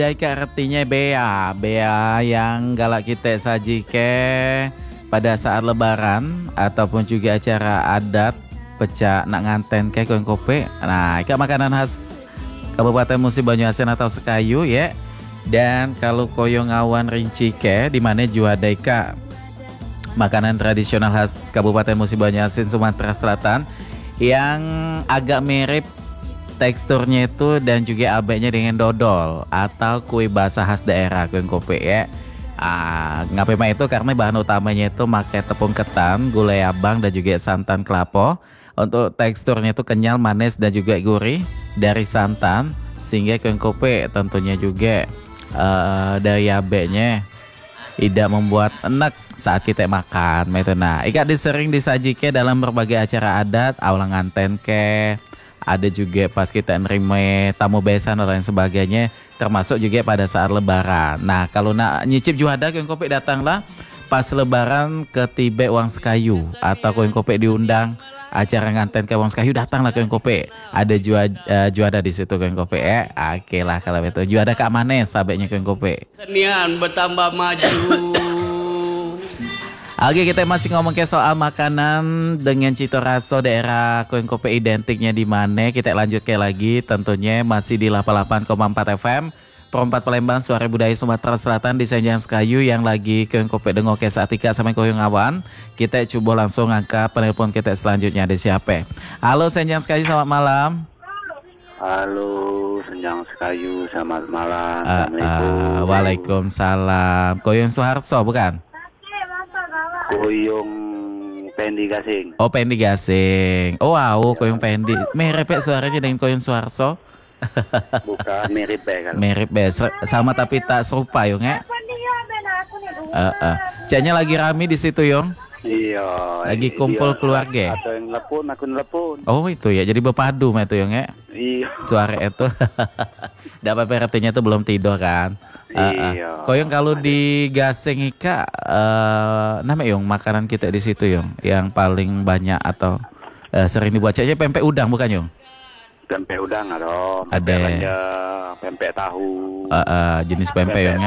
Ika artinya bea yang galak kita sajike pada saat lebaran ataupun juga acara adat pecah nak nganten ke koin kope. Nah, ika makanan khas Kabupaten Musi Banyuasin atau Sekayu ya. Dan kalau koyong awan rinci ke di mana juga ada ika makanan tradisional khas Kabupaten Musi Banyuasin Sumatera Selatan yang agak mirip teksturnya itu dan juga abeknya dengan dodol atau kue basah khas daerah kue kope ya. Ngapain mah itu karena bahan utamanya itu pakai tepung ketan, gulai abang dan juga santan kelapa. Untuk teksturnya itu kenyal, manis dan juga gurih dari santan sehingga kue kope tentunya juga dari abeknya tidak membuat enak saat kita makan. Nah, ikat disering disajike dalam berbagai acara adat, aulang nganten ke. Ada juga pas kita nerima tamu besan dan lain sebagainya, termasuk juga pada saat lebaran. Nah, kalau nak nyicip juada koin kopi datanglah pas lebaran ke Tibet Wang Sekayu atau koin kopi diundang acara nganten ke Wang Sekayu, datanglah koin kopi. Ada juada di situ koin kopi Oke lah kalau itu. Juada Kak Manes sabeknya koin kopi. Senian bertambah maju. Oke, kita masih ngomong ke soal makanan dengan cita rasa daerah koin kope identiknya di mana. Kita lanjut ke lagi tentunya masih di 88,4 FM Perempat Palembang, Suara Budaya Sumatera Selatan di Senjang Sekayu yang lagi koin kope dengok ke Satika sampai koyong awan. Kita coba langsung angkat penelpon kita selanjutnya ada siapa. Halo Senjang Sekayu, selamat malam. Halo Senjang Sekayu, selamat malam. Assalamualaikum. Waalaikumsalam. Koyong Suharso bukan? Koyong Pendi Gasing. Oh, Pendi Gasing. Oh, wow, koyong Pendi. Mirip ya suaranya dengan koyong Suharso. Bukan mirip ya kan? Mirip ya, sama tapi tak serupa Yong ya. Caknya lagi rame di situ Yong. Iya. Lagi kumpul keluarga. Atau yang telepon, aku telepon. Oh itu ya, jadi berpadu mah itu Yong ya. Iya. Suara itu. Dapat PRT-nya tuh belum tidur kan. Iya. Koyong kalau di Gasing Ika, nama Yong makanan kita di situ Yong, yang paling banyak atau sering dibuat caknya pempek udang bukan Yong? Pempek udang ada. Ada. Pempek tahu. Jenis pempek Yong ya.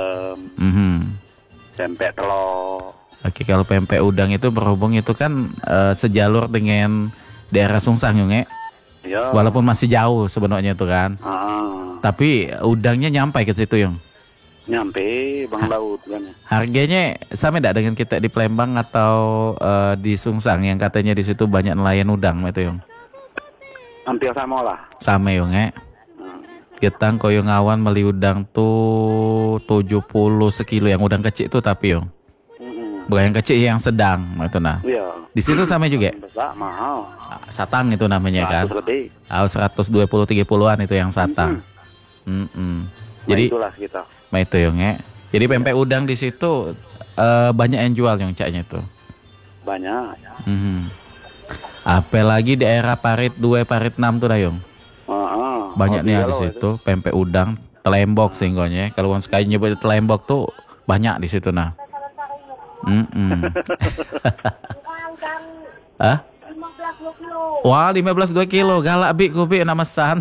Pempek telur. Oke, kalau pempek udang itu berhubung itu kan sejalur dengan daerah Sungsang Yong ya. Iya. Walaupun masih jauh sebenarnya itu kan. Tapi udangnya nyampe ke situ Yong. Nyampe Bang Laut kan. Harganya sama enggak dengan kita di Palembang atau di Sungsang yang katanya di situ banyak nelayan udang itu Yong? Hampir sama lah. Sama Yong ya. Getang koyong awan beli udang tuh 70 sekilo yang udang kecil tuh tapi Yong. Bukan yang kecil, yang sedang itu nah. Iya. Di situ sama juga. Besar mahal. Satang itu namanya kan. 120 30-an itu yang satang. Jadi itulah kita. itu Yong ya. Jadi pempek udang di situ banyak yang jual yang caknya itu. Banyak. Apalagi daerah Parit 2, Parit 6 tuh dah Yong. Banyak nih di situ pempek udang, telembok singgonya. Kalau orang sekali nyebut telembok tuh banyak di situ nah. Hah? 15-2 kilo. Wah, 15-2 kilo. Galak bi kubi nama san.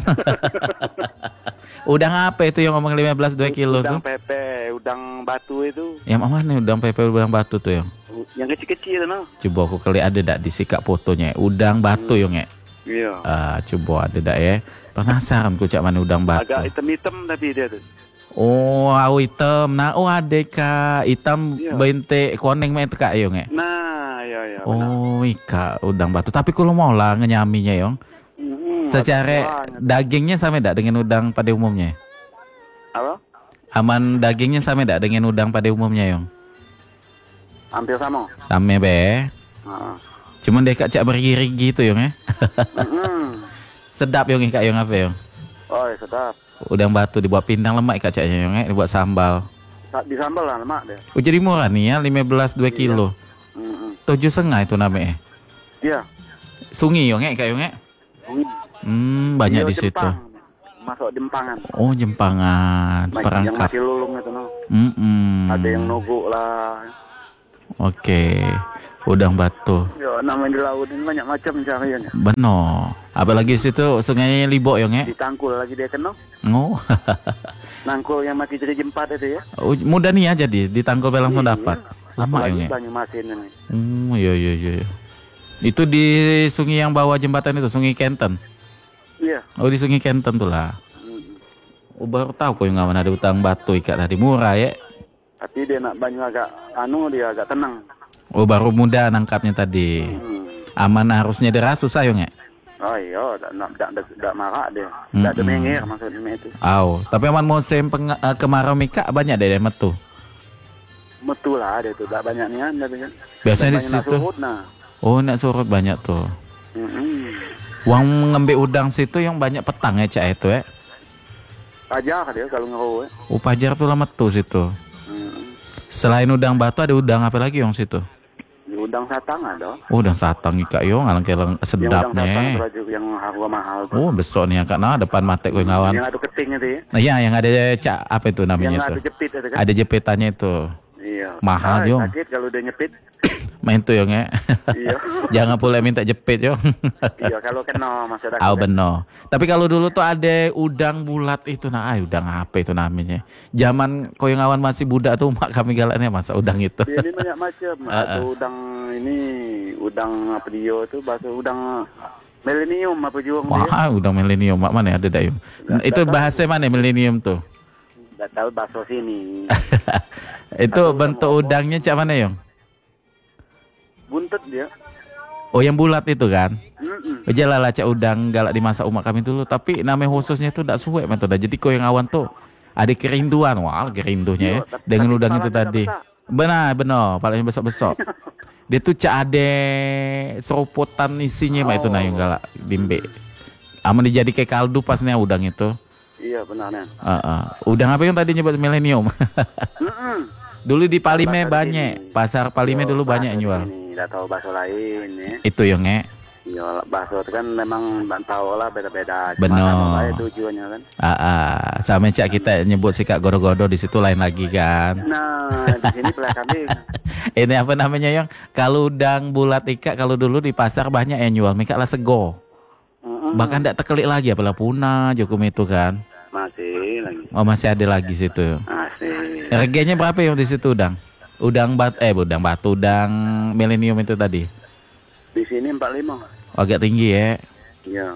Udang apa itu yang ngomong 15-2 kilo tuh? Udang pepe, udang batu itu. Yang mana nih udang pepe, udang batu tuh yang? Yang kecil-kecil no. Coba aku kali ada dak di sikap fotonya. Udang batu yang ya? Iya. Coba ada dak ya. Penasaran ku cak mana udang batu. Agak hitam-hitam tapi dia tuh. Oh, hitam. Nah, ada kak hitam iya. bente koneng mah itu kak Yong ya. Nah, iya. Oh, ika udang batu. Tapi kalau mau lah ngenyaminya Yong. Secara dagingnya sama enggak dengan udang pada umumnya? Apa? Aman dagingnya sama enggak dengan udang pada umumnya Yong? Hampir sama. Sama be. Cuman dia kak cak bergigi gitu Yong ya. Sedap Yong kak Yong apa Yong? Oh, sedap. Udang batu dibuat pindang lemak kak caknya Yong ya, dibuat sambal. Di sambal lah lemak deh. Oh jadi murah nih ya, 15-2 kilo. 7,5 itu namanya. Iya. Sungi Yong ya kak Yong ya. Banyak di situ. Masuk Jempangan. Oh Jempangan, perangkap. Yang masih lulung itu no. Ada yang nogok lah. Oke. Udang batu. Ya, namanya di laut ini banyak macam caranya. Benar. Apalagi situ sungainya Libok Yong ya. Ditangkul lagi dia kena. Oh. Nangkul yang masih jadi jempat itu ya. Oh, mudah nih ya jadi ditangkul be langsung Iya. dapat. Lama Apalagi ya. Banyumasin ini. Iya. Itu di sungai yang bawah jembatan itu, Sungai Kenten. Iya. Oh, di Sungai Kenten tuh lah. Oh, baru tahu kok yang ngawan ada utang batu ikat tadi murah ya. Tapi dia nak banyu agak dia agak tenang. Oh, baru mudah nangkapnya tadi. Aman harusnya deras susah ya. Oh iya, tak marah dia. Tak ada mengir maksudnya itu. Tapi aman musim kemarau mika banyak deh metu. Betul lah dia tuh, tak banyak nian tapi kan. Biasanya di Banyak nak situ. surut, nah. Oh, nak surut banyak tuh. Uang ngambil udang situ yang banyak petang ya cak itu ya. Pajar dia kalau ngeroh ya. Oh, pajar tuh lah metu situ. Selain udang batu ada udang apa lagi yang situ? Di udang satang ada. Oh, udang satang ika yo ngalang kelang Yang udang satang sedapnya. baju yang harga mahal tuh. Oh, besok nih kak nah depan mate kau ngawan. Yang ada keting itu ya. Nah, iya yang ada cak apa itu namanya Yang tuh? ada jepit itu kan. Ada jepitannya itu. Iya. Mahal, Yong. Sakit kalau udah nyepit. Main tuh yo nge. Iya. Jangan pula minta jepit yo. Iya kalau kena masyarakat. Benar. Tapi kalau dulu tuh ada udang bulat itu udang apa itu namanya? Zaman kau yang awan masih budak tuh mak kami galaknya masa udang itu. Dia ini banyak macam. Ada udang ini, udang apa dia tuh bahasa udang milenium apa juang dia. Wah, udang milenium mak mana ada dah yo. Itu bahasa mana milenium tuh? Enggak tahu bahasa sini. Itu bentuk udangnya cak mana yo? Buntut dia. Oh, yang bulat itu kan? Jelas lah cak udang galak di masa umat kami dulu. Tapi namanya khususnya itu tidak suwe metode. Jadi kau yang awan tuh ada kerinduan. Wah, kerindunya ya. Dengan udang itu tadi. Benar. Palanya besok-besok. Dia tuh cak ada seropotan isinya mak itu nah yang galak bimbe. Aman dijadi kayak kaldu pasnya udang itu. Iya benarnya. Udang apa yang tadi nyebut milenium? Dulu di Palime Pasar banyak. sini. Pasar Palime dulu Bahasa banyak yang jual. Ini enggak tahu bahasa lain ya. Itu yang Iya, bahasa itu kan memang enggak tahu lah beda-beda. Benar. Apa tujuannya kan? Sama cak kita nyebut sikak godo-godo di situ lain lagi kan. Nah, di sini belah kami. Ini apa namanya yang kalau udang bulat ikat kalau dulu di pasar banyak yang jual mika lah sego. Bahkan tidak terkelik lagi apalah punah Jokum itu kan. Masih lagi. Oh, masih ada lagi situ. Masih. Harganya berapa yang di situ udang? Udang batu, udang milenium itu tadi. Di sini 45. Agak tinggi ya. Iya.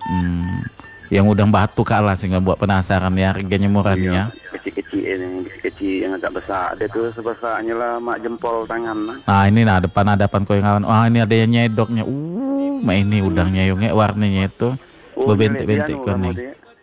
Yang udang batu kalah sehingga buat penasaran ya harganya murah nih ya. Kecil yang agak besar. Dia tuh sebesarnya lah mak jempol tangan lah. Nah ini depan kau yang awan. Wah, ini ada yang nyedoknya. Mak ini udangnya yang warnanya itu berbintik-bintik kuning.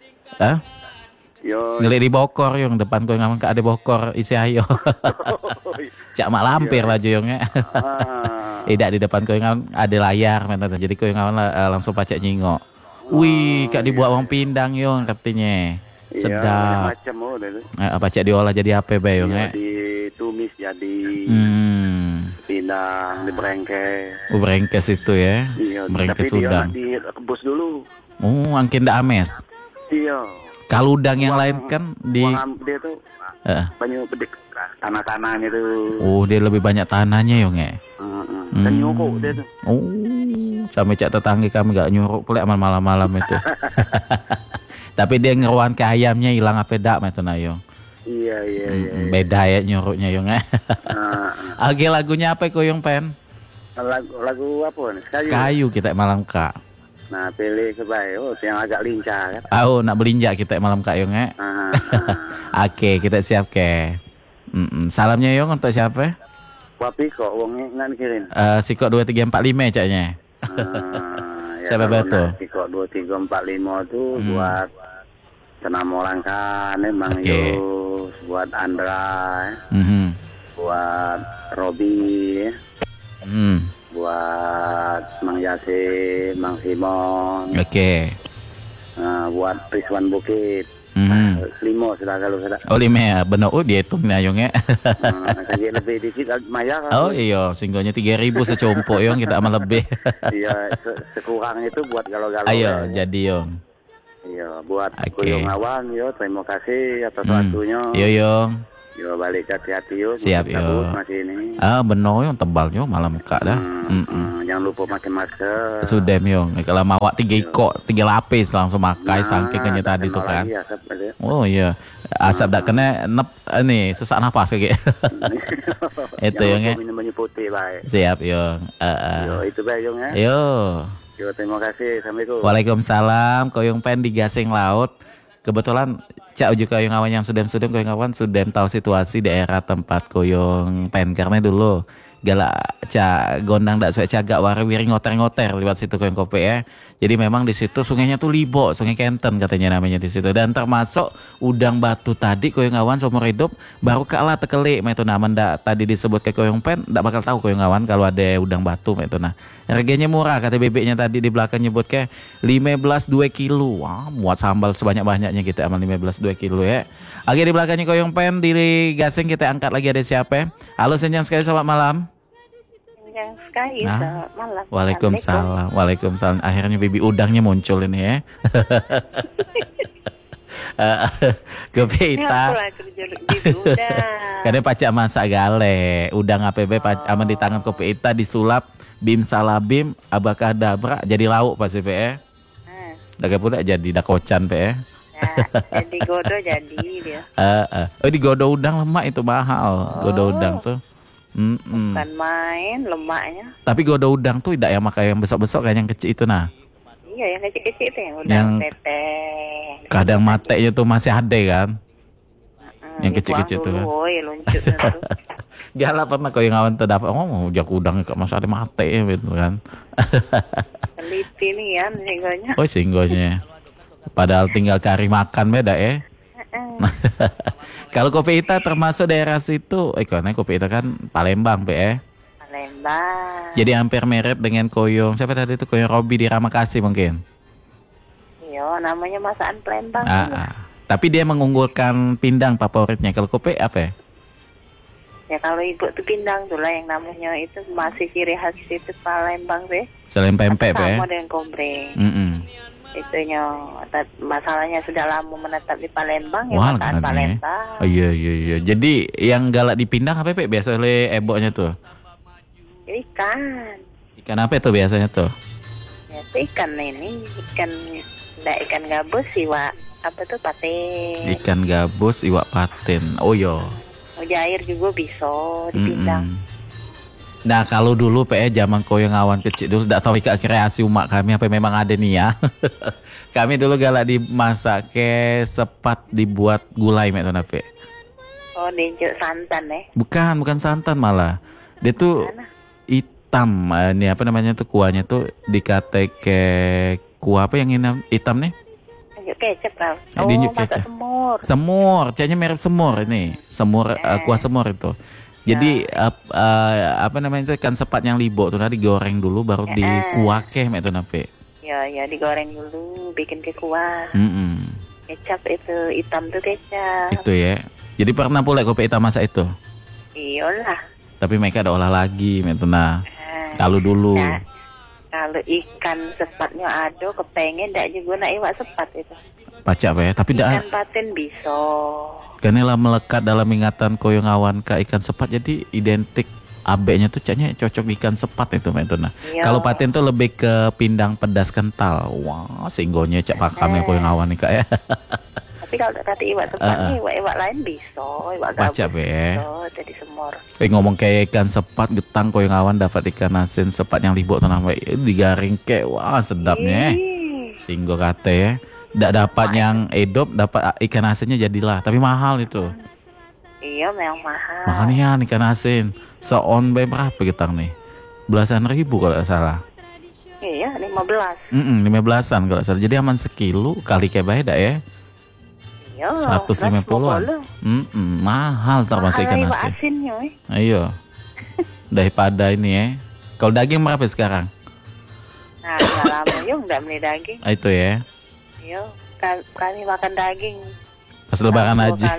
Ngelik di bokor yang depan kau yang awan ada bokor isi ayo. Cak mak lampir lah juyongnya. Tidak di depan kau yang awan ada layar, jadi kau yang awan langsung pacak nyingok. Wih, kak dibuat uang pindang yung katanya. Sedap. Macam pacak diolah jadi apa be yung? Ditumis jadi pindang, diberengkes. Berengkes itu ya. Iya, berengkes tapi udang. Dia direbus dulu. Angkin dak ames. Iya. Kalau udang yang lain kan dia tuh banyak bedik tanah-tanahnya tuh. Dia lebih banyak tanahnya yung Dan nyuruh dia tuh. Sampai cak tetangga kami gak nyuruh pula malam-malam itu. Tapi dia ngeruan ke ayamnya hilang apa dak itu nah yung. Iya. Beda ya nyuruhnya yung. Oke, lagunya apa kok yung pen? Lagu apa nih? Sekayu kita malam kak. Nah, pilih sebaik yang agak lincah kan. Nak belinjak kita malam kak yung. Oke, kita siap ke. Salamnya yung untuk siapa? Wapi kok wongnya nggak mikirin. Sikok 2345 caknya. Siapa betul? Sikok 2345 tuh buat senam orang kan, Mang Yus, buat Andra, buat Robi, buat Mang Yasin, Mang Simon. Buat Rizwan Bukit. 5 sudah kalau sudah. 5 ya, benar. Dia hitung nih ayongnya. Kaji lebih dikit Maya kan. Iya, singgonya 3.000 secumpuk yung kita amal lebih. Iya, sekurang itu buat galau-galau. Ayo, jadi yung. Iya, buat Kuyung Awang yo, terima kasih atas waktunya. Iya yung. Yo balik hati-hati yo. Siap yo. Masih ini. Benar yung tebal yo malam kak dah. Jangan lupa pakai masker. Sudah yung. Kalau mawak 3 ikok, 3 lapis langsung makai saking kenyata tadi tuh kan. Oh iya. Asap dak kena ini sesak napas kayak. Itu Jangan yang lupa minum putih baik. siap Yung. Yo, itu baik Yung ya. Yo. Yo, terima kasih. Assalamualaikum. Waalaikumsalam. Koyong pen di gasing laut. Kebetulan Cak uju koyong awan yang sudem koyong awan sudem tahu situasi daerah tempat koyong pen karena dulu galak Cak gondang dak suek cagak wari-wiri ngoter-ngoter lewat situ koyong kopi ya. Jadi memang di situ sungainya tuh Libo, Sungai Kenten katanya namanya di situ. Dan termasuk udang batu tadi koyong awan seumur hidup baru kalah tekelik itu nama ndak tadi disebut ke koyong pen ndak bakal tahu koyong awan kalau ada udang batu itu nah. Harganya murah kata bebeknya tadi di belakang nyebut ke 15 2 kilo. Wah, muat sambal sebanyak-banyaknya kita aman 15 2 kilo ya. Oke di belakangnya koyong pen di gasing kita angkat lagi ada siapa? Halo senjang sekali selamat malam. Yang sekali Nah, selamat malam. Waalaikumsalam. Waalaikumsalam. Akhirnya bibi udangnya muncul ini ya. Kopi ita. Aku kerja di udang. Kadang pacak masak gale. Udang APB aman di tangan kopi ita disulap bim salabim abakadabra jadi lauk pasti pe. Daga pula jadi dakocan pe. Nah, jadi godo jadi dia. Oh di godo udang lemak itu mahal. Godo udang tuh. Bukan main lemaknya. Tapi godo udang tuh tidak yang makan yang besok-besok kan yang kecil itu nah. Iya yang kecil-kecil itu yang udang Yang teteh. kadang matenya tuh masih ada kan. Yang kecil-kecil tuh kan. Woi luncur tuh. Galak pernah kau yang awan terdapat. Oh mau jak udang kak masih ada mate gitu kan. Teliti nih kan singgonya. Oh singgonya. Padahal tinggal cari makan beda ya. Kalau kopi ita termasuk daerah situ, karena kopi ita kan Palembang pe. Palembang. Jadi hampir mirip dengan koyong siapa tadi itu koyong Robi di Ramakasih mungkin. Iya namanya masakan Palembang. Tapi dia mengunggulkan pindang favoritnya. Kalau kopi apa? Ya kalau ibu tuh pindang tuh lah yang namanya itu masih ciri khas itu Palembang sih. Selain pempek pe. Sama dengan kombreng. Itunya masalahnya sudah lama menetap di Palembang ya makan Palembang. Oh iya. Jadi yang galak dipindang apa pe biasa oleh eboknya tuh? Ikan. Ikan apa tuh biasanya tuh? Ya itu ikan ini ikan gabus iwak apa tuh paten. Ikan gabus iwak paten. Oh iya. Mujair juga bisa dipindang. Nah kalau dulu zaman koyong awan kecil dulu tidak tahu ikat kreasi umak kami apa memang ada nih ya. Kami dulu galak dimasak ke sepat dibuat gulai mek tuh pe. Oh diinjek santan Bukan santan malah. Dia tuh hitam. Ini apa namanya tuh kuahnya tuh dikate ke kuah apa yang hitam nih? Kecap lah. Masak semur. Semur, cahnya merek semur ini. Semur kuah semur itu. Jadi apa namanya itu ikan sepat yang libo tuh tadi digoreng dulu baru dikuake mek tuh nape. Ya digoreng dulu bikin ke kuah. Kecap itu hitam tuh kecap. Itu ya. Jadi pernah pula kopi hitam masak itu? Iyalah. Tapi mereka ada olah lagi mek tuh nah. Kalau dulu. Nah, kalau ikan sepatnya ada kepengen ndak juga nak iwak sepat itu. Pacak ya, tapi ikan paten bisa. Karena lah melekat dalam ingatan koyong awan ke ikan sepat jadi identik abeknya tuh caknya cocok ikan sepat itu nah. Kalau paten tuh lebih ke pindang pedas kental. Wah, singgonya cak pakamnya koyong awan nih kak ya. Tapi kalau kata iwak sepat iwak lain bisa, iwak gabus bisa jadi semur. Ngomong kayak ikan sepat getang koyong awan dapat ikan asin sepat yang libok tuh namanya digaring kayak wah sedapnya. Singgo kate ya. Nggak dapat yang edop, dapat ikan asinnya jadilah. Tapi mahal itu. Iya, memang mahal. Makanya ikan asin. Seon berapa getang nih? Belasan ribu kalau nggak salah. Iya, 15. 15-an kalau nggak salah. Jadi aman sekilo kali kayak beda ya. Iya, 150-an. Mahal termasuk ikan asin. Ayo. Daripada ini ya. Kalau daging berapa sekarang? Nah, nggak lama yuk nggak beli daging. Itu ya. Yo, kami makan daging. Pas lebaran aja.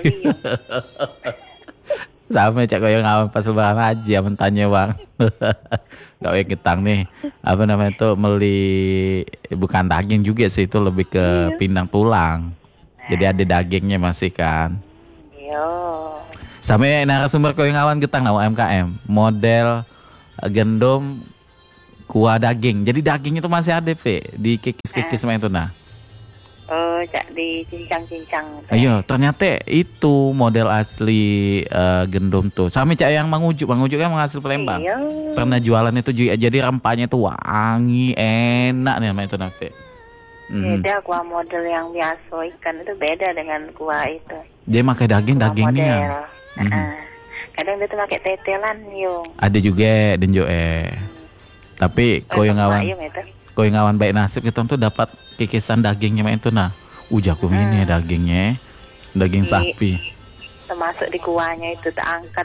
Sama cak koyong awan pas lebaran aja mentanya bang. Gak kayak ketang nih. Apa namanya tuh meli bukan daging juga sih itu lebih ke pindang tulang. Jadi ada dagingnya masih kan. Yo. Sampai narasumber koyong awan getang nama UMKM. Model gendom kuah daging. Jadi dagingnya tuh masih ada di kikis-kikis itu nah. Oh, cak dicincang-cincang. Iya, ternyata itu model asli gendum tuh. Sama cak yang Mang Ujuk kan menghasil Palembang. Iya. Pernah jualan itu juga, jadi rempahnya tuh wangi, enak nih namanya itu Nafi. Beda kuah model yang biasa ikan itu beda dengan kuah itu. Dia pakai dagingnya. Kadang dia tuh pakai tetelan yung. Ada juga dan tapi koyo ngawan baik nasib kita tuh dapat kikisan dagingnya mah itu nah. Ujaku ini dagingnya. Daging sapi. Termasuk di kuahnya itu terangkat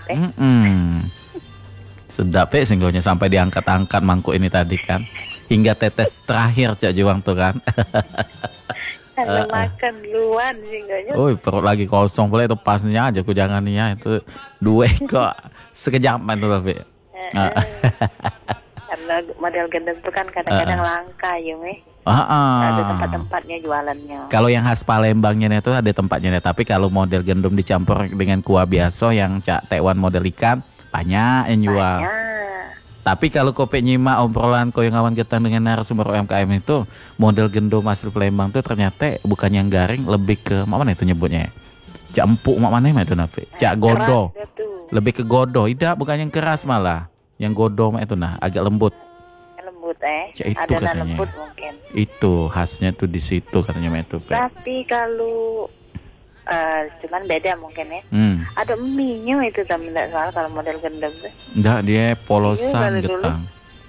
Sedap singgonya sampai diangkat-angkat mangkuk ini tadi kan. Hingga tetes terakhir Cak Juang tuh kan. Kalau makan duluan singgonya. Perut lagi kosong pula itu pasnya aja ku jangan ya itu dua kok sekejaman tuh tapi. Karena model gendeng itu kan kadang-kadang langka yung ada tempat-tempatnya jualannya. Kalau yang khas Palembangnya itu ada tempatnya, tapi kalau model gendum dicampur dengan kuah biasa yang Cak Tekwan model ikan banyak yang jual. Tapi kalau kopi nyimak obrolan koyo ngawan getang dengan narasumber UMKM itu model gendum asli Palembang tuh ternyata bukan yang garing, lebih ke mana itu nyebutnya? Cak empuk mana itu Nafi? Cak godo. Lebih ke godo, tidak bukan yang keras malah. Yang godo itu nah agak lembut. Cak itu ada katanya. lembut mungkin. Itu khasnya tuh di situ katanya itu. Tapi kalau cuman beda mungkin ya. Ada mie-nya itu tapi tidak salah kalau model gendem tuh. Enggak, dia polosan getang.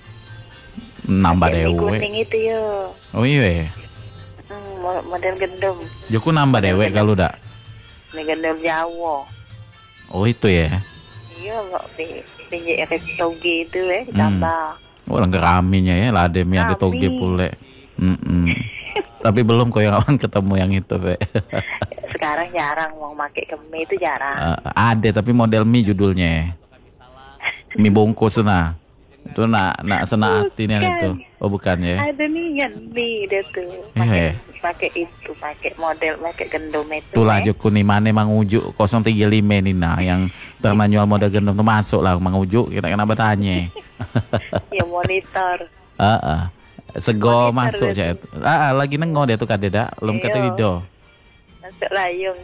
Nambah dewe. Kuning itu ya. Oh iya. Model gendem. Joku nambah dewe kalau dak. Ini gendem Jawa. Oh itu ya. Iya kok pinjek toge itu ditambah. Lengkap raminya ya, lademnya ada toge pule. Tapi belum kok yang awan ketemu yang itu, Pe. Sekarang jarang mau pakai ke mie itu jarang. Ada tapi model mie judulnya. Mie bungkus nah. Itu nak sena hati nih itu. Oh bukan ya. Ada nih kan mie dia tuh. Pakai model pakai gendum itu. Itulah Joko nih mana Mang Ujuk 035 nih nah yang pernah jual model gendum tuh masuk lah Mang Ujuk, kita kenapa tanya. Ya monitor. Sego masuk aja. Lagi nengo dia tuh kadeda, belum kata Wido. Masuk lah yung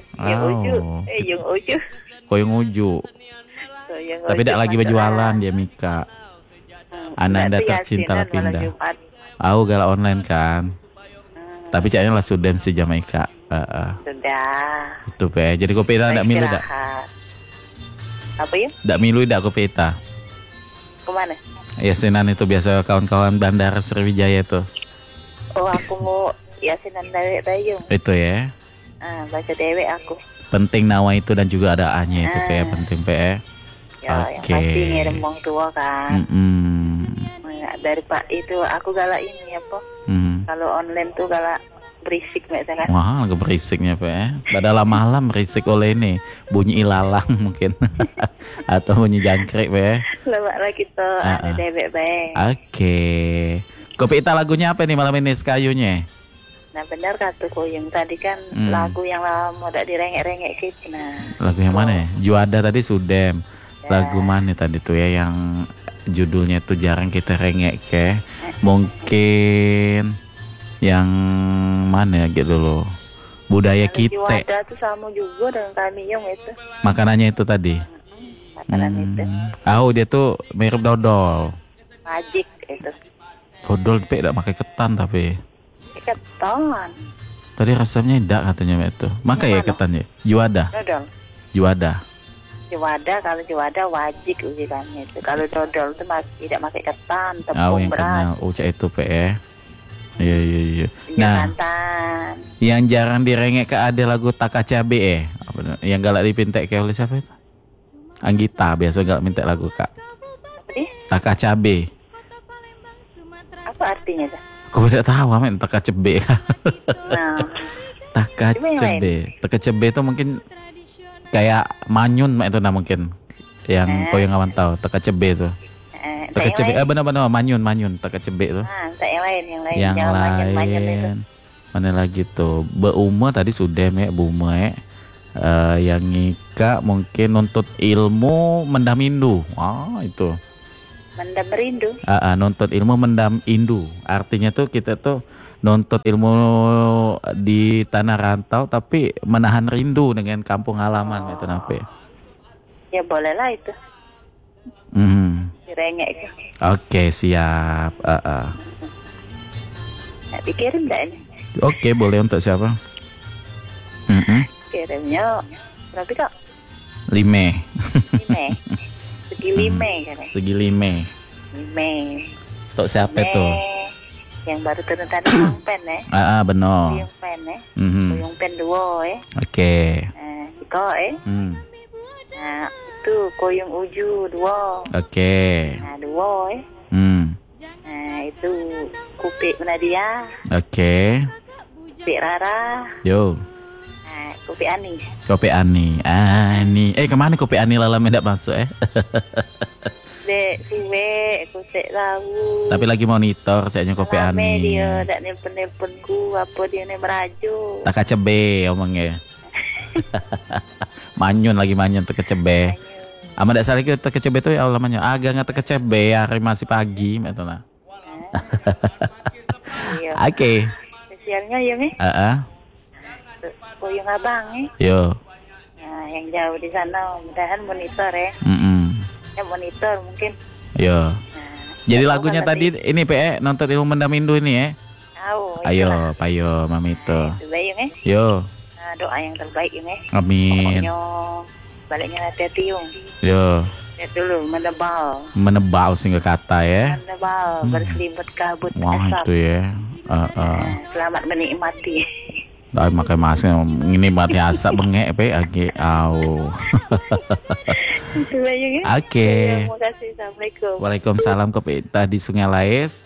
Uju. Koyong Uju. Tapi tidak lagi berjualan dia Mika. Ananda tercinta lah pindah. Aku galak online kan. Tapi caknya lah sudah si Jamaika. Sudah. Itu Pe. Jadi kopi tak milu tak? Apa ya? Tak milu tak kopi tak? Kemana? Yasinan itu biasa kawan-kawan bandara Sriwijaya itu. Oh aku mau yasinan dewek dayung. Itu ya. Baca dewek aku. Penting nawa itu dan juga ada A-nya itu Pe. Penting Pe. Ya, yang pasti ngirim wong tua kan. Dari Pak itu aku galak ini apa? Kalau online tuh galak berisik kan. Wah, agak berisiknya Pe. Padahal malam berisik oleh ini bunyi ilalang mungkin atau bunyi jangkrik Pe. Lemak lagi tuh ada debek Pe. Oke. Kopi Ita lagunya apa nih malam ini sekayunya? Nah benar kata Koyong tadi kan lagu yang lama udah direngek-rengek gitu. Nah. Lagu yang mana ya? Juada tadi Sudem. Lagu mana tadi tuh ya yang judulnya tuh jarang kita rengek ke? Mungkin yang mana ya gitu loh. Budaya kita. Juada tuh sama juga dengan kami yang itu. Makanannya itu tadi. Makanan itu. Dia tuh mirip dodol. Magic itu. Dodol Pe tidak pakai ketan tapi. Ketan. Tadi rasanya tidak katanya itu. Maka ya ketan ya. Juada. Dodol. Juada. Kalau juada wajib ujiannya itu. Kalau dodol itu tidak pakai ketan, tepung yang beras. kenal itu Pe. Iya. Nah, yang jarang direngek ke ada lagu Taka Cabe yang galak dipintek ke oleh siapa itu? Anggita biasa galak minta lagu Kak. Taka Cabe. Apa artinya tuh? Kau tidak tahu men Taka Cabe. Nah. Taka Cabe itu mungkin kayak manyun itu nah mungkin yang kau yang awan tahu Taka Cabe itu. Taka Cabe benar-benar manyun Taka Cabe itu. Yang lain. Mana lagi tuh? Beuma tadi sudah Bume. Yang Ngika mungkin nuntut ilmu mendam indu. Itu. Mendam rindu. Nuntut ilmu mendam indu. Artinya tuh kita tuh nuntut ilmu di tanah rantau tapi menahan rindu dengan kampung halaman itu nape. Ya boleh lah itu. Direngek itu. Oke, siap. Dikirim enggak ini? Oke, boleh untuk siapa? Kirimnya berapa kok? 5. Segi 5 kan? Segi 5. 5. Untuk siapa itu? Yang baru turun tadi Yung Pen benar. Yung Pen Yung Pen 2 Oke. Iko Nah, itu Koyung Uju 2. Oke. Nah, 2 Nah, itu Kupik Nadia. Oke. Kupik Rara. Yo. Nah, Kupik Ani. Kopi Ani. Ani. Kemana Kopi Ani lalam tidak masuk Dek, siwe, aku tak tahu. Tapi lagi monitor caknya Kopi Ani. Dia tak nelpon-nelponku, apa dia ni merajuk. Tak kecebe omongnya. Manyun lagi manyun tak kecebe. Ama dak salah kita kecebe tu ya Allah manyun. Agak nggak kecebe hari masih pagi betul lah. Oke. Spesialnya yang Koyung abang Yo. Nah, yang jauh di sana mudahan monitor Ya monitor mungkin. Yo. Jadi lagunya tadi ini nonton ilmu mendamindu ini Ayo, payo mamito. Terbaik Yo. Nah, doa yang terbaik Amin. Pokoknya baliknya hati-hati Yo. Lihat dulu Menebal sehingga kata ya. Menebal berselimut kabut Wah asap. itu ya. Selamat menikmati. Dah makan masnya ini mati asap bengek agi au. Oke. Terima kasih. Assalamualaikum. Waalaikumsalam Kopita di Sungai Laes.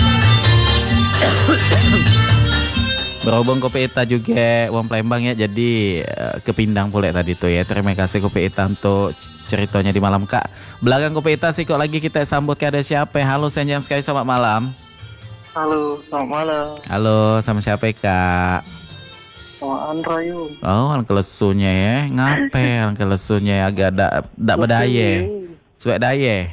Berhubung Kopita juga wong Palembang ya, jadi kepindang pula tadi tuh ya. Terima kasih Kopita untuk ceritanya di malam Kak. Belakang Kopita sih kok lagi kita sambut ke ada siapa? Halo Senjang sekali, selamat malam. Halo, selamat malam. Halo, sama siapa Kak? Sama Andra yuk. Oh, angkel lesunya ya. Ngapain angkel lesunya agak dak berdaya. Suek daya.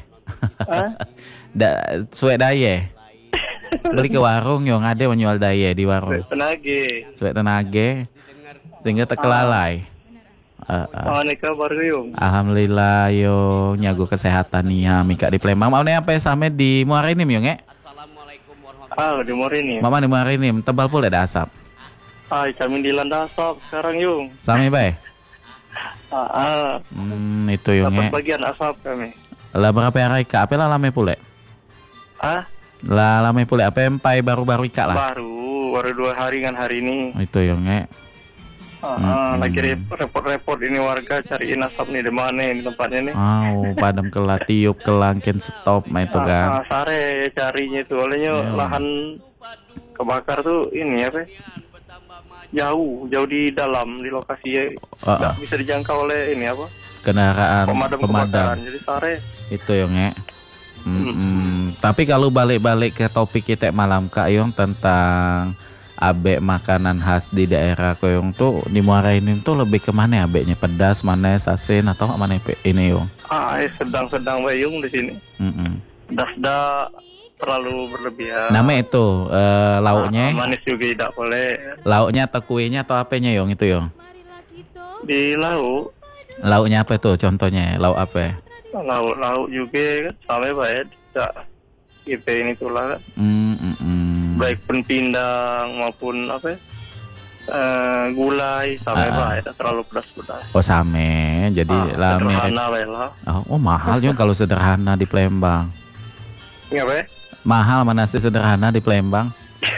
Suek daya. Beli ke warung yang ada menjual daya di warung. Suek tenaga. Sehingga terkelalai. Mana kabar yuk? Alhamdulillah yo nyago kesehatan nih ya Mika di Palembang. Mau apa sampai di Muara ini yo nge? Di Muara ini. Mama di Muara ini tebal pula ada asap. Kami di Landasap sekarang yung. Sami bae. Itu yung dapat bagian asap kami. Lah berapa hari Kak? Apa lah lama pula? Lah lama pula apa empai baru-baru Kak lah? Baru 2 hari kan hari ini. Itu yung lagi repot-repot ini warga cariin asap nih di mana ini tempatnya nih. Padam kelah tiup kelangkin stop itu kan. Sare carinya itu olehnya lahan kebakar tuh ini apa? Jauh di dalam di lokasi nggak bisa dijangkau oleh ini apa kendaraan pemadam. Jadi sare itu yang tapi kalau balik ke topik kita malam Kak Yong tentang abe makanan khas di daerah Koyong tuh di Muara ini tuh lebih ke mana abeknya, pedas manis asin atau mana ini Yong? Sedang-sedang Bayung di sini. Das terlalu berlebihan. Nama itu lauknya. Manis juga tidak boleh. Lauknya atau kuenya atau apanya Yong itu Yong? Di lauk. Lauknya apa tuh contohnya? Lauk apa? Lauk juga kan sampai baik. Tidak gitu ini tuh lah kan. Baik pun pindang maupun apa? Gulai sampai baik. Terlalu pedas-pedas. Oh same. Jadi lah sederhana lah. Oh mahal Yong kalau sederhana di Palembang. Apa? Mahal mana sih sederhana di Palembang?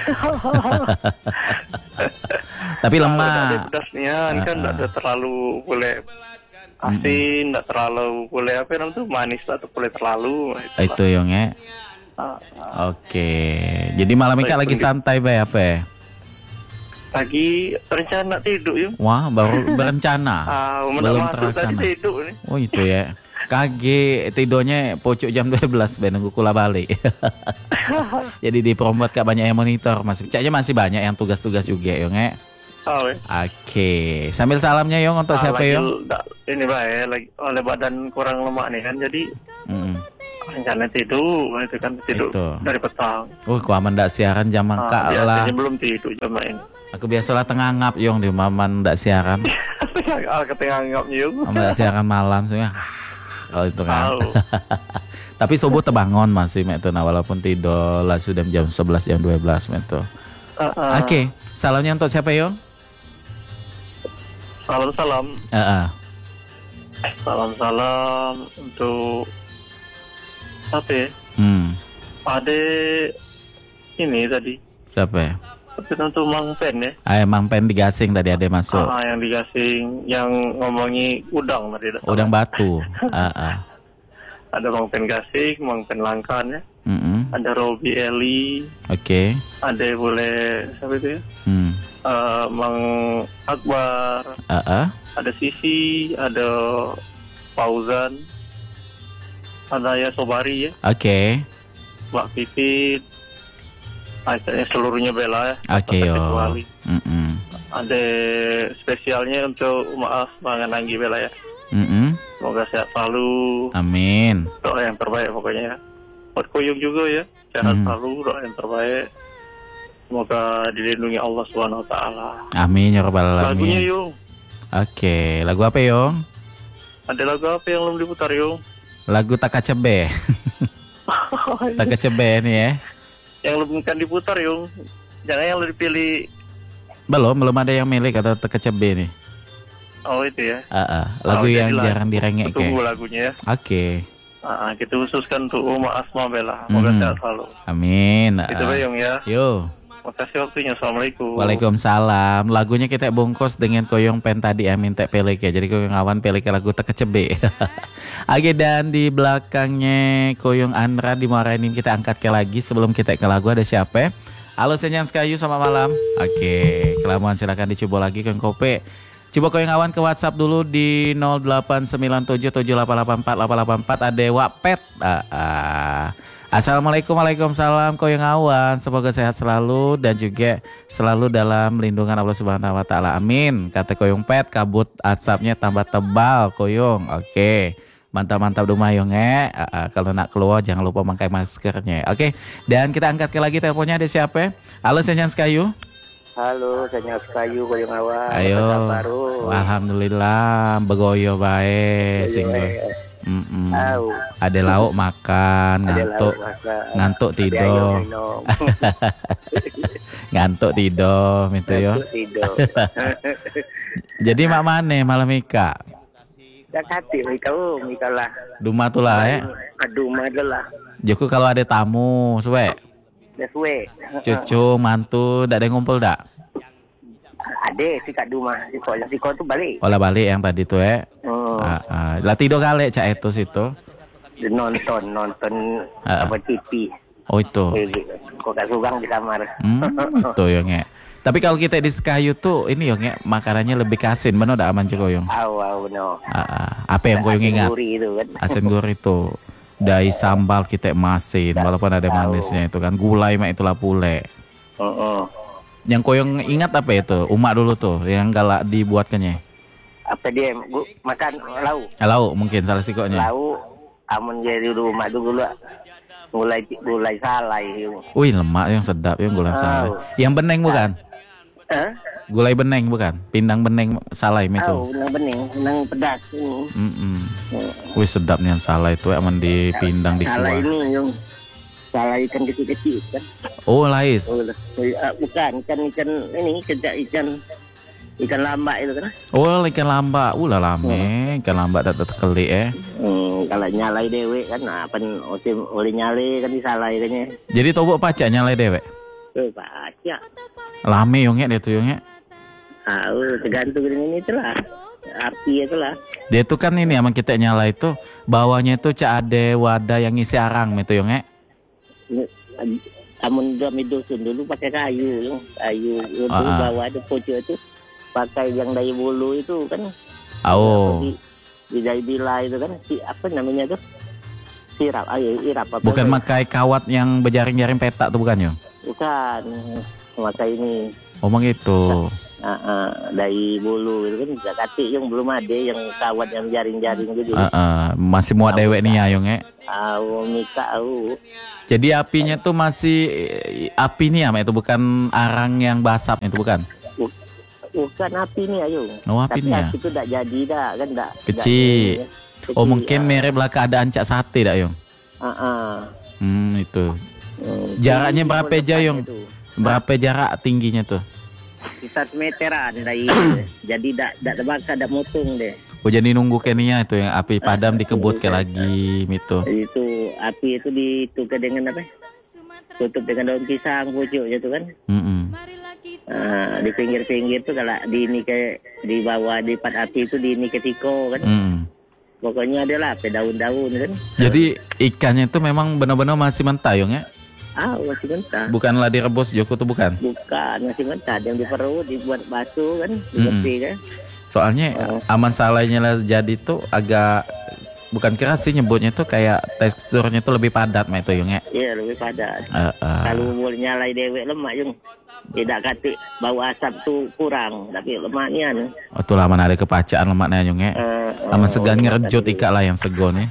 Tapi lemah. Ada pedasnya, ini kan tidak ada terlalu boleh asin, tidak terlalu boleh apa namanya tuh manis atau boleh terlalu. Itu Yong ya. Oke. Jadi malam ini lagi santai bay apa? Lagi rencana tidur yuk. Wah baru berencana. Belum terlaksana. Oh itu ya. Kage tidurnya pocok jam 12 nunggu kula balik. Jadi dipromot Kak banyak yang monitor masih banyak yang tugas-tugas juga Yong ya. Oke. Sambil salamnya Yong untuk siapa Yong? Ini baik lagi oleh badan kurang lemak nih kan jadi rencana tidur itu kan tidur itu dari petang. Ku aman ndak siaran jam mangka lah. Belum tidur jam ini. Aku biasalah tengah ngap Yong di maman ndak siaran. Ketengah ngap Yong. Ndak siaran malam sebenarnya. Kalau itu kan. Tapi subuh terbangun masih metu nah walaupun tidur lah sudah jam 11 jam 12 metu. Oke, salamnya untuk siapa Yong? Salam. Salam untuk apa ya? Ada ini tadi. Siapa ya? Tapi untuk Mang Pen ya. Mang Pen digasing tadi ada masuk. Yang digasing, yang ngomongi udang tadi. Udang batu. Ada Mang Pen gasing, Mang Pen langkan ya. Ada Robi Eli. Oke. Ada boleh siapa itu ya? Mang Akbar. Ada Sisi, ada Fauzan, ada ya Sobari ya. Oke. Mbak Pipit. Akhirnya seluruhnya bela ya. Oke yo. Ada spesialnya untuk maaf Bang Anggi bela ya. Semoga sehat selalu. Amin. Doa yang terbaik pokoknya ya. Buat Kuyung juga ya. Sehat selalu, doa yang terbaik. Semoga dilindungi Allah Subhanahu wa taala. Amin ya rabbal alamin. Lagunya Yung. Oke, lagu apa Yong? Ada lagu apa yang belum diputar Yung? Lagu Takacebe. Takacebe nih ya. Yang belum kan diputar Yung. Jangan yang lebih dipilih. Belum ada yang milik atau Takacebe nih. Oh itu ya. Lagu yang jarang direngek kayak. Tunggu lagunya ya. Oke. Kita khususkan untuk Uma Asma Bella. Semoga sehat selalu. Amin. Itu Yung ya. Yo. Makasih waktunya. Assalamualaikum. Waalaikumsalam. Lagunya kita bungkus dengan Koyong Pen tadi ya minta pelik ya. Jadi Koyong awan pelik lagu Takacebe. Oke, dan di belakangnya Koyong Andra di Muara ini kita angkat ke lagi. Sebelum kita ke lagu ada siapa? Halo Senyang Sekayu, selamat malam. Oke, kelamuan silakan dicoba lagi Koyong Kope. Coba Koyong awan ke WhatsApp dulu di 089778848884 ada Wapet. Assalamualaikum, waalaikumsalam Koyong awan. Semoga sehat selalu dan juga selalu dalam lindungan Allah Subhanahu wa taala. Amin. Kata Koyong Pet, kabut asapnya tambah tebal Koyong. Oke. Mantap-mantap rumah Yong kalau nak keluar jangan lupa pakai maskernya. Oke. Dan kita angkat ke lagi teleponnya ada siapa? Halo Senyang Sekayu. Halo, Senyang Sekayu Koyong awan. Ayo. Alhamdulillah begoyo bae sing ada lauk makan, ngantuk tidur. Ngantuk tidur gitu yo. Jadi mak mane malam Mika? Dakati Mika lah. Duma tuh lah ya. Duma lah. Joko kalau ada tamu, suwe. Suwe. Cucu, mantu, dak ada ngumpul dak? Ada si Kak Duma, si Ko tuh balik. Olah balik yang tadi tuh ya. Lah tidur kali cak itu situ. Nonton apa TV. Oh itu. Kok gak sugang di kamar. Itu Yong ya. Tapi kalau kita di Sekayu tuh ini Yong ya makanannya lebih kasin, bener udah aman juga Yong. Bener. Apa yang Koyong ingat? Asin gurih itu kan. Asin gurih itu. Dari sambal kita masin, walaupun ada manisnya itu kan. Gulai mak itulah pule. Yang Koyong ingat apa itu? Umak dulu tuh yang galak dibuatkannya. Apa dia makan lauk? Lauk mungkin salah sikoknya. Lauk amun jadi rumah dulu gulai salai. Wih lemak yang sedap yang gulai salai. Yang beneng bukan? Gulai beneng bukan? Pindang beneng salai itu. Beneng pedas. Wih sedapnya salai itu aman dipindang di kuah. Salai ini yung salai ikan kecil-kecil kan. Oh lais. Bukan ikan ini ikan lambak itu kan. Oh ikan lambak. Lah lame ikan lambak tak terkeli Kalau nyalai dewe kan apa oleh nyalai kan disalai kan. Jadi tobok pacak nyalai dewe. Pacak. Lame yongnya dia tuh yongnya. Tergantung dengan ini lah. Api itu lah. Dia tuh kan ini emang kita nyala itu bawahnya itu ada wadah yang ngisi arang itu yongnya. Amun kami dusun dulu pakai kayu untuk bawah ada pojok itu pakai yang dari bulu itu kan. Di dari bila itu kan apa namanya tuh irap apa? Bukan pakai kawat yang berjaring-jaring petak tuh bukan yo? Bukan, pakai ini. Omong itu. Dari bulu itu kan tidak katik yang belum ada yang kawat yang jaring-jaring gitu. Masih muat dewek nih ya Yung ya. Mika. Jadi apinya tuh masih api nih ya, itu bukan arang yang basap itu bukan? Bukan api nih Ayung. Oh api nih ya. Api itu tidak jadi dah kan tidak. Kecil. Oh mungkin mirip lah keadaan cak sate dah Yung. Itu. Jaraknya berapa aja Yung? Berapa jarak tingginya tuh? Sekitar meteran dari jadi tidak terbakar, tidak mutung deh. Oh jadi nunggu kenia itu yang api padam dikebut ke lagi gitu. Itu api itu ditukar dengan apa? Tutup dengan daun pisang pucuk gitu kan. Di pinggir-pinggir tuh kalau di ini kayak di bawah di pat api itu di ini ketiko kan. Pokoknya adalah apa daun-daun kan. Jadi ikannya itu memang benar-benar masih mentah Yung ya? Masih mentah. Bukanlah direbus Joko tuh bukan? Bukan, masih mentah. Yang diperut, dibuat batu kan, dibersih kan. Soalnya aman salahnya lah jadi tuh agak bukan keras sih nyebutnya tuh kayak teksturnya tuh lebih padat mah itu Yung ya? Iya lebih padat. Kalau mau nyalai dewek lemak Yung. Tidak katik bau asap tuh kurang, tapi lemaknya nih. Oh tuh lah mana ada kepacaan lemaknya Yung ya? Aman segan ngerejut ikat lah yang segon ya.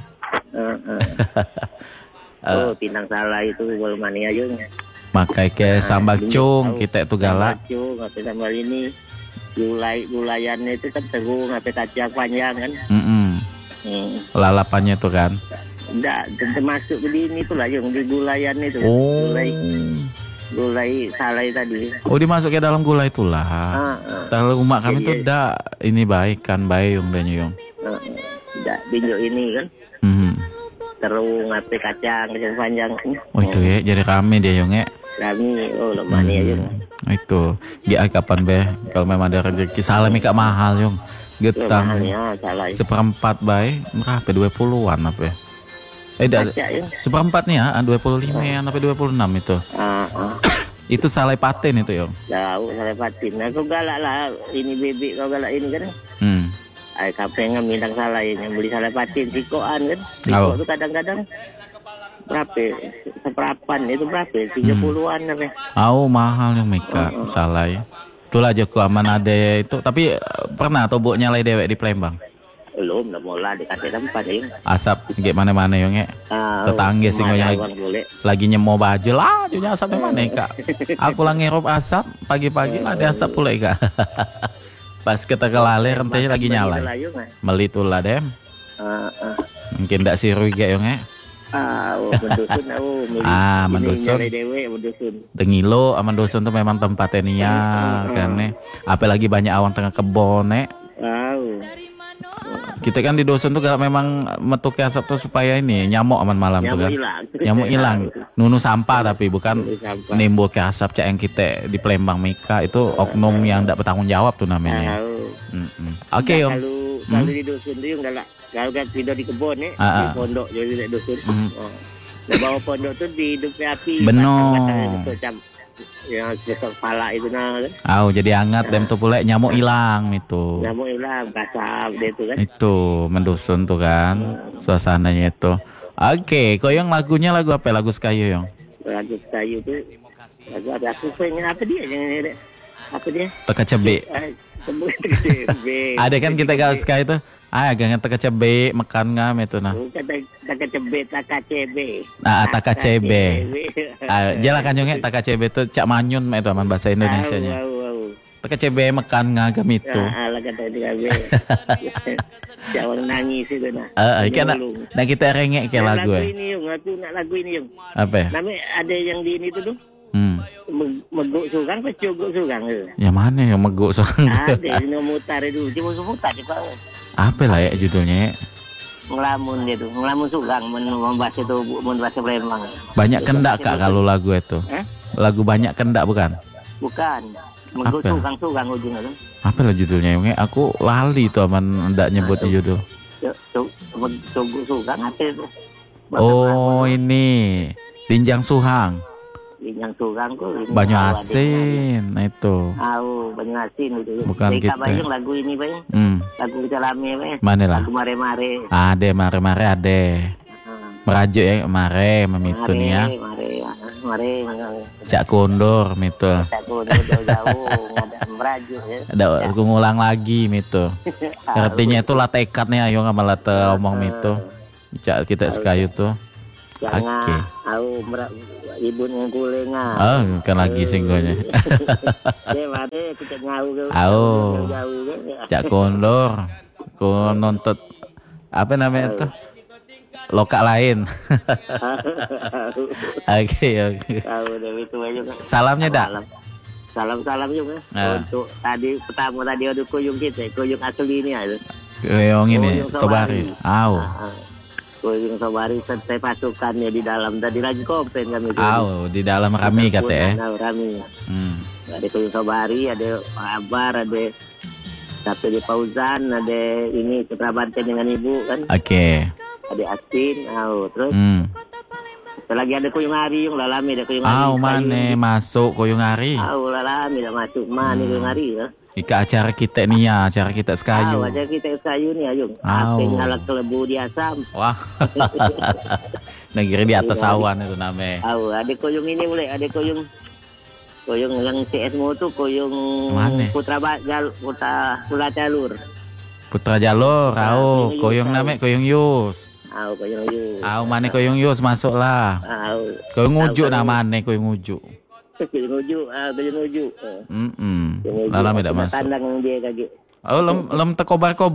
Pinang salah itu golmania Yung. Makai ke sambal cung kita itu galak. Sambal cung, ngapain sambal ini gulayannya itu kan tegung, ngapain kacang panjang kan. Lalapannya tuh kan. Enggak, termasuk di ini tuh lah Yung, di gulayan itu. Gulai salai tadi. Oh dimasuk ke dalam gulai itulah. Kalau rumah kami tuh dah ini baik kan Yung dan Yung. Tidak binjok ini kan. Terus ngapain kacang panjang. Oh itu ya, jadi kami dia Yung ya. Kami, lemani aja. Itu, kapan be? Kalau memang ada rezeki salam ikat mahal Yung. Getang. Seperempat bay, berapa? 20-an apa ya? Seperempat nih ya, 25-an sampai 26 itu. Itu salai paten itu Yung. Tahu salai paten. Aku galak lah ini bebek kau galak ini kan. Kapan yang minang salai yang beli salai patin sikoan kan. Siko itu kadang-kadang berapa? Seperapan itu berapa? 30-an apa? Mahal yang Mika salai. Itulah Joko aman ada itu. Tapi pernah atau buat nyalai dewek di Palembang? Belum, udah mulai dikasih tempat ya. Asap gimana-mana Yung ya. Tetangga sih yang lagi nyemo baju lah, juga asapnya mana Kak. Aku lagi ngerup asap pagi-pagi lah ada asap pula Kak. Pas kita kelale rentenya lagi nyala. Melitulah dem. Mungkin ndak siru kayak Yung ya. Mendusun. Dengilo aman dusun tuh memang tempatnya nia kan nih. Apalagi banyak awan tengah kebon nek. Kita kan di dusun tuh kalau memang metu ke asap tuh supaya ini nyamuk aman malam tuh kan. Nyamuk hilang. Nunu sampah tapi bukan nimbul ke asap cak yang kita di Palembang Mika itu oknum yang ndak bertanggung jawab tuh namanya. Oke Yung. Kalau di dusun tuh Yung galak. Kalau kan tidur di kebun di pondok jadi di dusun. Di bawah pondok tuh dihidupi api. Benar. Yang kepala itu nah kan. Jadi hangat dem tuh pula nyamuk hilang itu. Nyamuk hilang, kasar dia itu kan. Itu mendusun tuh kan. Suasananya itu. Oke, kau yang lagunya lagu apa? Lagu Sekayu Yung. Lagu Sekayu tuh lagu apa? Aku pengen apa dia yang apa dia? Teka cebe. Ada kan kita kalau Sekayu tuh. Gangan taka cebe makan ngam itu nah. Taka cebe, taka cebe. Taka cebe. Jelas kan Yung taka cebe itu cak manyun itu aman bahasa Indonesianya. Taka cebe makan ngam itu. Lah kata cebe. Cak orang nangis itu nah. Nah kita rengek ke lagu ya. Ini Yung, aku nak lagu ini Yung. Apa? Namanya ada yang di ini tuh. Meguk sugang apa cuguk sugang itu? Yang mana yang meguk sugang? Ada yang mutar itu, cuma mutar juga. Apa lah ya judulnya? Ngelamun gitu, ngelamun sugang membahas itu membahas Palembang. Banyak kendak Kak kalau lagu itu? Lagu banyak kendak bukan? Bukan. Meguk sugang ujungnya tuh. Apa lah judulnya? Aku lali tuh aman ndak nyebut judul. Cuguk sugang apa itu? Ini Linjang Suhang. Linjang Sugang tuh Banyu Asin itu. Banyu Asin itu. Bukan kita. Bayang lagu ini Bayang. Lagu kita lama Bayang. Mana lah? Lagu mare-mare. Mare-mare ade. Merajuk ya mare memitu nih ya. kemarin. Cak Kondor itu. Cak Kondor jauh-jauh ada merajuk ya. Ada aku ngulang lagi itu. Artinya itu lah tekadnya ayo ngamal omong itu. Cak kita sekayu tuh. Oke. Aku ibu yang kulenga. Oh, kan lagi singgonya. Mate kita ngau. Cak Kondor. Ku nonton apa namanya itu? Lokal lain. Oke. Salamnya dak. Salam juga. Untuk pertama tadi ada kuyung kita, kuyung asli ini ada. Kuyung ini Sobari. Kuyung Sobari serta pasukannya di dalam tadi lagi komplain kami. Di dalam kami katanya. Rami. Ada kuyung Sobari, ada Abar, ada satu di Fauzan, ada ini keterabatan dengan ibu kan. Oke. Ada Asin, terus. Lagi ada kuyung hari yang lalami ada kuyung hari. Mana masuk kuyung hari? Lalami dah masuk mana kuyung hari ya. Ika acara kita nih ya, acara kita sekayu. Acara kita sekayu nih Ayung. Akhirnya alat kelebu di Asam. Wah. Negeri di atas awan itu namanya. Ada kuyung ini mulai, ada kuyung yang CSMO tuh kuyung Putra Jalur. Putra Jalur, kuyung namanya kuyung Yus. Kuyung Yus. Mana kuyung Yus masuklah. Kuyung Ujuk namanya kuyung Ujuk. Kuyung Ujuk. Lama tidak masuk. Tandang dia kaget. Lem tekobar-kobar.